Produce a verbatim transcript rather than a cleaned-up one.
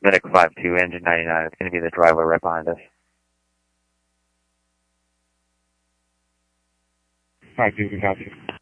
Medic five two, engine ninety-nine. It's going to be the driver right behind us. five two, got you.